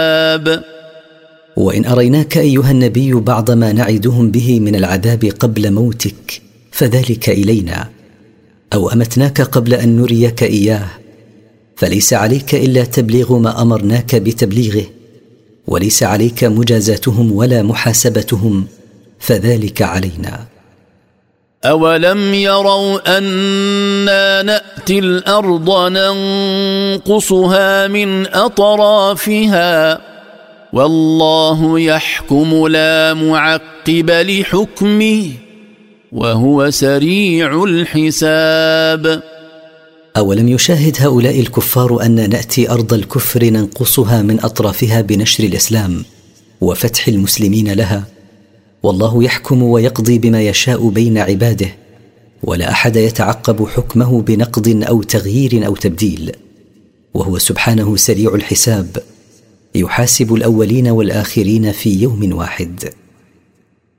وإن أريناك أيها النبي بعض ما نعدهم به من العذاب قبل موتك فذلك إلينا، أو أمتناك قبل أن نريك إياه، فليس عليك إلا تبليغ ما أمرناك بتبليغه، وليس عليك مجازاتهم ولا محاسبتهم، فذلك علينا. أولم يروا أنا نأتي الأرض ننقصها من أطرافها والله يحكم لا معقب لحكمه وهو سريع الحساب. أولم يشاهد هؤلاء الكفار أن نأتي أرض الكفر ننقصها من أطرافها بنشر الإسلام وفتح المسلمين لها، والله يحكم ويقضي بما يشاء بين عباده، ولا أحد يتعقب حكمه بنقض أو تغيير أو تبديل، وهو سبحانه سريع الحساب، يحاسب الأولين والآخرين في يوم واحد.